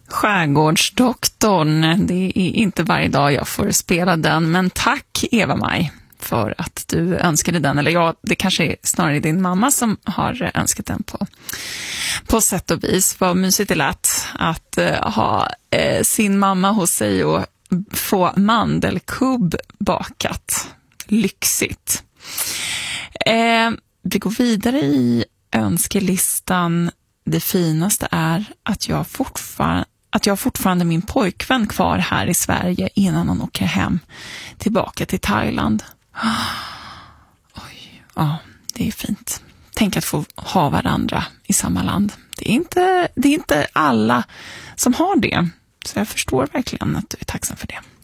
Skärgårdsdoktorn, det är inte varje dag jag får spela den, men tack Eva-Maj för att du önskade den. Eller ja, det kanske är snarare din mamma som har önskat den på sätt och vis. Vad mysigt det lät att ha sin mamma hos sig och få mandelkubb bakat. Lyxigt. Vi går vidare i önskelistan. Det finaste är att jag fortfarande min pojkvän kvar här i Sverige innan han åker hem tillbaka till Thailand. Oj, ja, det är fint. Tänk att få ha varandra i samma land. Det är inte alla som har det. Så jag förstår verkligen att du är tacksam för det.